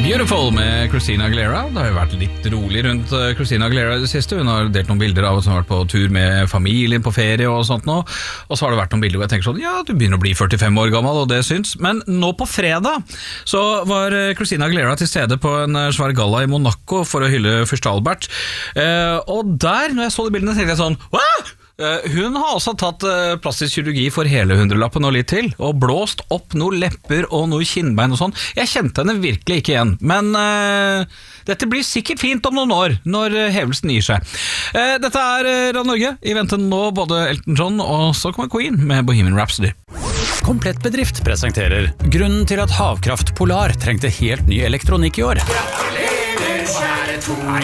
Beautiful med Christina Aguilera. Det har jo vært litt rolig rundt Christina Aguilera i det siste. Hun har delt noen bilder av at hun har vært på tur med familien på ferie og sånt nå. Og så har det vært noen bilder hvor jeg tenker sånn, ja, du begynner å bli 45 år gammel, og det syns. Men nå på fredag så var Christina Aguilera til stede på en svær galla i Monaco for å hylle fyrste Albert. Og der, når jeg så de bildene, tenkte jeg sånn, hva? Hun har også tatt plastisk kirurgi for hele 100-lappen og litt til, og blåst opp noen lepper og noen kinnbein og sånn. Jeg kjente henne virkelig ikke igjen, men dette blir sikkert fint om noen år, når hevelsen gir seg. Dette Radio Norge, i vente nå både Elton John og så kommer Queen med Bohemian Rhapsody. Komplett Bedrift presenterer grunnen til at Havkraft Polar trengte helt ny elektronikk i år. Gratulerer, kjære Tore.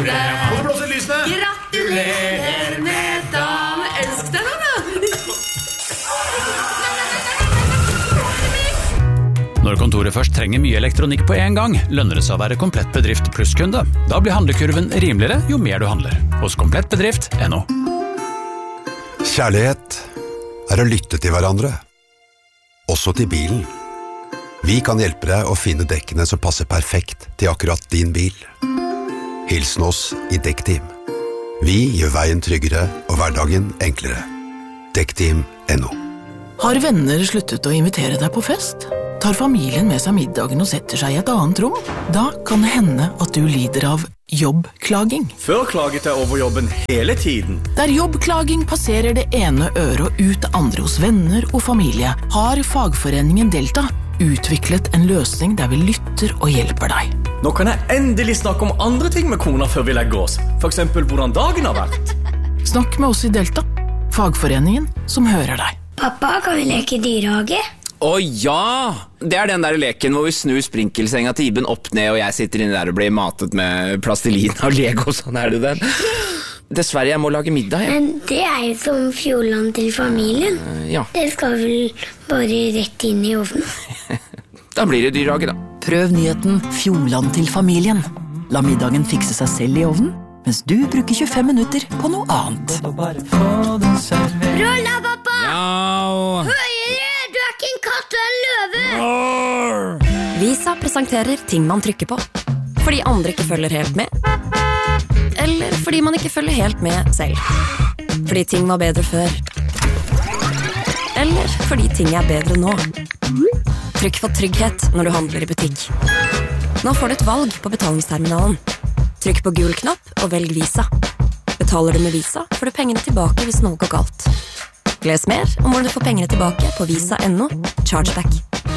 Gratulerer med dagen. Elsk deg nå, da. Når kontoret først trenger mye elektronikk på en gang, lønner det seg å være Komplett Bedrift plusskunde. Da blir handlekurven rimeligere jo mer du handler. Hos komplettbedrift.no. Kjærlighet å lytte til hverandre. Også til bilen. Vi kan hjelpe deg å finne dekkene som passer perfekt til akkurat din bil. Hilsen oss i Dekkteam. Vi gjør veien tryggere og hverdagen enklere. Dekkteam.no. Har venner sluttet å invitere deg på fest? Tar familien med seg middagen og setter seg i et annet rom? Da kan det hende at du lider av jobbklaging. Før klaget jeg over jobben hele tiden. Der jobbklaging passerer det ene øret og ut det andre hos venner og familie, har fagforeningen Delta utviklet en løsning der vi lytter og hjelper deg. Nå kan jeg endelig snakke om andre ting med kona før vi legger oss. For eksempel hvordan dagen har vært. Snakk med oss i Delta, fagforeningen som hører deg. Pappa, kan vi leke dyrehage? Ja! Det den der leken hvor vi snur sprinkelsenga til Iben opp ned, og jeg sitter inne der og blir matet med plastilin og Lego, sånn det den. Dessverre, jeg må lage middag, ja. Men det jo som fjordland til familien. Ja. Det skal vel bare rett inn i ovnen. Da blir det dyrehage, da. Prøv nyheten Fjordland til familien. La middagen fikse seg selv i ovnen, mens du bruker 25 minutter på noe annet. Rolla, pappa! Ja! Høyere! Du ikke en katt, du en løve! Visa presenterer ting man trykker på. Fordi andre ikke følger helt med. Eller fordi man ikke følger helt med selv. Fordi ting var bedre før. Eller fordi ting bedre nå. Trykk for trygghet når du handler i butikk. Nå får du et valg på betalingsterminalen. Trykk på gul knapp og velg Visa. Betaler du med Visa, får du pengene tilbake hvis noe går galt. Les mer om hvordan du får pengene tilbake på visa.no Chargeback.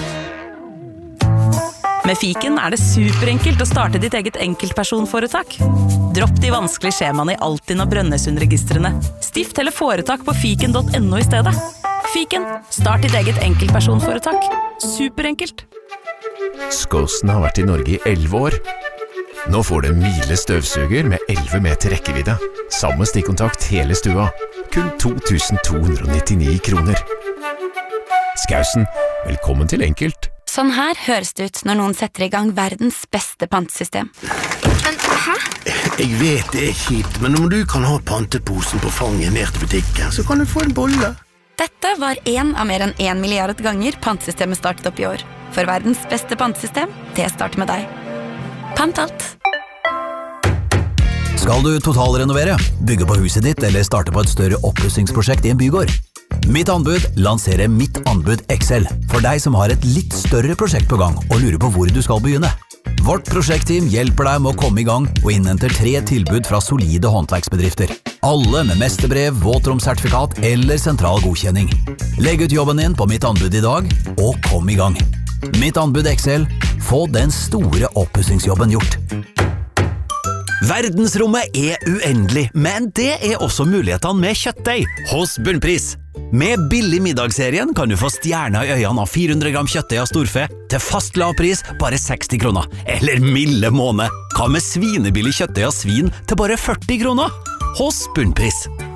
Med Fiken det superenkelt å starte ditt eget enkeltpersonforetak. Dropp de vanskelige skjemaene i Altinn og Brønnøysundregistrene. Stift eller foretak på fiken.no i stedet. Fiken, start ditt eget enkeltpersonforetak. Superenkelt. Skåsen har vært i Norge i 11 år. Nå får du en Miele støvsuger med 11 meter rekkevidde. Samme stikkontakt hele stua. Kun 2299 kroner. Skausen, velkommen til Enkelt. Sånn her høres det ut når noen setter i gang verdens beste pantesystem. Men hæ? Jeg vet det kjipt, men om du kan ha panteposen på fanget ned til butikken, så kan du få en bolle. Dette var en av mer enn 1 milliard ganger pantesystemet startet opp i år. For verdens beste pantesystem, det starter med deg. Pant alt. Skal du totalrenovere, bygge på huset ditt eller starte på et større oppussingsprosjekt i en bygård? Mitt anbud lanserer Mitt anbud XL for deg som har et litt større prosjekt på gang og lurer på hvor du skal begynne. Vårt prosjektteam hjelper deg med å komme i gang og innhenter 3 tilbud fra solide håndverksbedrifter. Alle med mesterbrev, våtromsertifikat eller sentral godkjenning. Legg ut jobben din på Mitt anbud i dag, og kom i gang. Mitt anbud XL, få den store oppussingsjobben gjort. Verdensrommet uendelig, men det også mulighetene med kjøttdeig hos Bunnpris. Med billig middagsserien kan du få stjerner i øynene av 400 gram kjøttdeig av storfe til fast lav pris bare 60 kroner. Eller milde måned. Hva med svinebillig kjøttdeig av svin til bare 40 kroner? Hos Bunnpris.